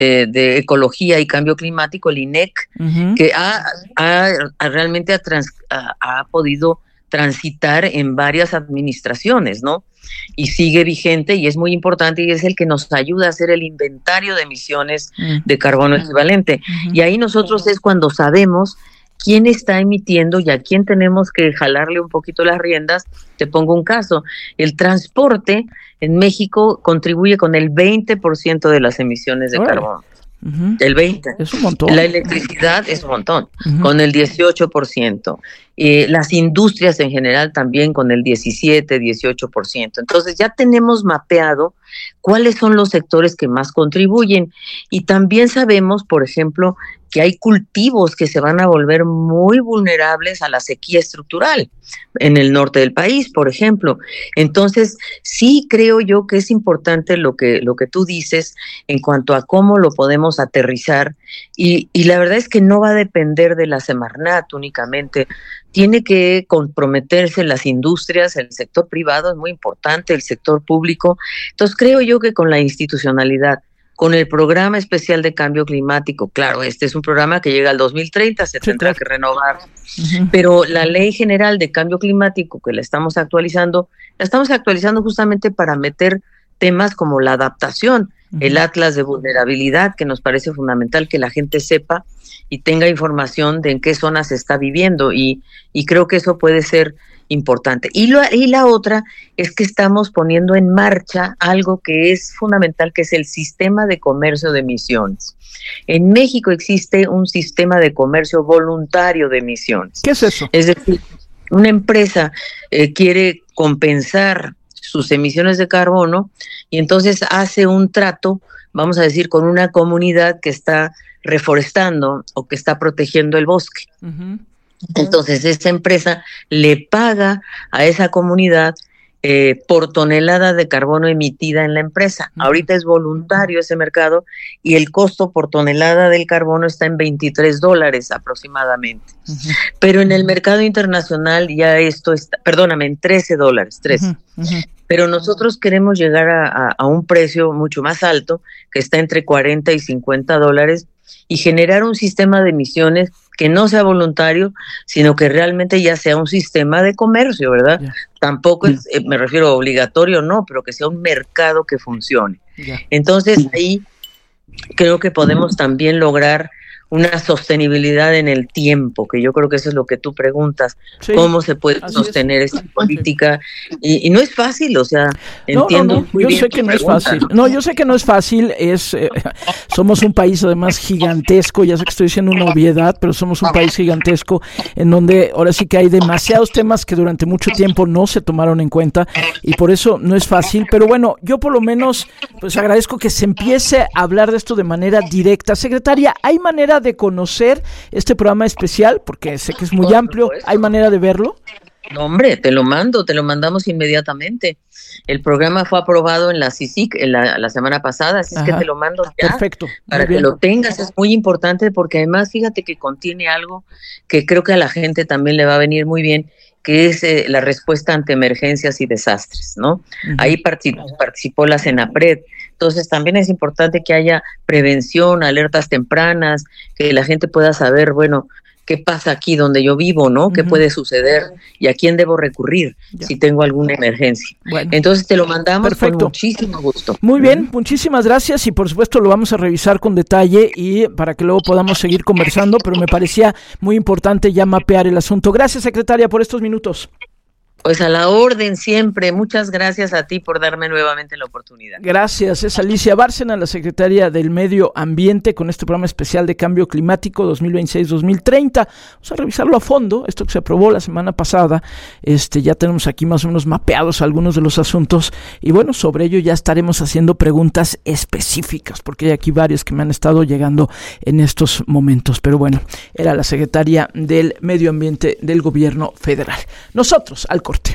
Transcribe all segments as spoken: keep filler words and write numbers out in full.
eh, de Ecología y Cambio Climático, el I N E C, uh-huh. que ha, ha, ha realmente ha, trans, ha, ha podido transitar en varias administraciones, ¿no? Y sigue vigente y es muy importante y es el que nos ayuda a hacer el inventario de emisiones uh-huh. de carbono equivalente. Uh-huh. Y ahí nosotros es cuando sabemos quién está emitiendo y a quién tenemos que jalarle un poquito las riendas. Te pongo un caso, el transporte en México contribuye con el veinte por ciento de las emisiones de oh. carbono. Uh-huh. El veinte por ciento. Es un montón. La electricidad es un montón, uh-huh. con el dieciocho por ciento. Eh, las industrias en general también con el diecisiete, dieciocho por ciento. Entonces ya tenemos mapeado cuáles son los sectores que más contribuyen. Y también sabemos, por ejemplo, que hay cultivos que se van a volver muy vulnerables a la sequía estructural en el norte del país, por ejemplo. Entonces, sí creo yo que es importante lo que, lo que tú dices en cuanto a cómo lo podemos aterrizar. Y, y la verdad es que no va a depender de la Semarnat únicamente. Tiene que comprometerse las industrias, el sector privado es muy importante, el sector público. Entonces, creo yo que con la institucionalidad, con el programa especial de cambio climático, claro, este es un programa que llega al dos mil treinta, se sí, tendrá claro. que renovar, uh-huh. pero la ley general de cambio climático que la estamos actualizando, la estamos actualizando justamente para meter temas como la adaptación, uh-huh. el atlas de vulnerabilidad, que nos parece fundamental que la gente sepa y tenga información de en qué zonas se está viviendo, y, y creo que eso puede ser importante. Y, lo, y la otra es que estamos poniendo en marcha algo que es fundamental, que es el sistema de comercio de emisiones. En México existe un sistema de comercio voluntario de emisiones. ¿Qué es eso? Es decir, una empresa eh, quiere compensar sus emisiones de carbono y entonces hace un trato, vamos a decir, con una comunidad que está reforestando o que está protegiendo el bosque. Uh-huh. Entonces, esta empresa le paga a esa comunidad eh, por tonelada de carbono emitida en la empresa. Uh-huh. Ahorita es voluntario ese mercado y el costo por tonelada del carbono está en veintitrés dólares aproximadamente. Uh-huh. Pero en el mercado internacional ya esto está, perdóname, en trece dólares, trece. Uh-huh. Uh-huh. Pero nosotros queremos llegar a, a, a un precio mucho más alto, que está entre cuarenta y cincuenta dólares, y generar un sistema de emisiones que no sea voluntario, sino que realmente ya sea un sistema de comercio, ¿verdad? Yeah. Tampoco es, eh, me refiero a obligatorio, no, pero que sea un mercado que funcione. Yeah. Entonces, ahí creo que podemos también lograr una sostenibilidad en el tiempo, que yo creo que eso es lo que tú preguntas, sí, cómo se puede sostener esta política, y, y no es fácil, o sea, no, entiendo no, no, muy yo bien sé que no pregunta. es fácil, no, yo sé que no es fácil, es, eh, somos un país además gigantesco, ya sé que estoy diciendo una obviedad, pero somos un país gigantesco, en donde ahora sí que hay demasiados temas que durante mucho tiempo no se tomaron en cuenta, y por eso no es fácil, pero bueno, yo por lo menos, pues agradezco que se empiece a hablar de esto de manera directa. Secretaria, ¿hay manera de conocer este programa especial? Porque sé que es muy amplio. ¿Hay manera de verlo? No, hombre, te lo mando, te lo mandamos inmediatamente. El programa fue aprobado en la C I C I C en la, la semana pasada, así Ajá. es que te lo mando ya. Perfecto. Para que lo tengas, es muy importante porque además fíjate que contiene algo que creo que a la gente también le va a venir muy bien, que es eh, la respuesta ante emergencias y desastres, ¿no? Uh-huh. Ahí participó, participó la CENAPRED. Entonces también es importante que haya prevención, alertas tempranas, que la gente pueda saber, bueno, qué pasa aquí donde yo vivo, ¿no? Uh-huh. ¿Qué puede suceder? ¿Y a quién debo recurrir ya. si tengo alguna emergencia? Bueno. Entonces te lo mandamos Perfecto. con muchísimo gusto. Muy bien, muchísimas gracias y por supuesto lo vamos a revisar con detalle y para que luego podamos seguir conversando, pero me parecía muy importante ya mapear el asunto. Gracias, secretaria, por estos minutos. Pues a la orden siempre. Muchas gracias a ti por darme nuevamente la oportunidad. Gracias. Es Alicia Bárcena, la secretaria del Medio Ambiente, con este programa especial de Cambio Climático dos mil veintiséis dos mil treinta. Vamos a revisarlo a fondo. Esto que se aprobó la semana pasada, este, ya tenemos aquí más o menos mapeados algunos de los asuntos y bueno, sobre ello ya estaremos haciendo preguntas específicas, porque hay aquí varios que me han estado llegando en estos momentos. Pero bueno, era la secretaria del Medio Ambiente del Gobierno Federal. Nosotros, al corte.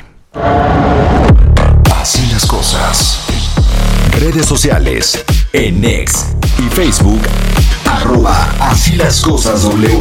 Así las cosas. Redes sociales en X y Facebook, arroba Así las cosas W.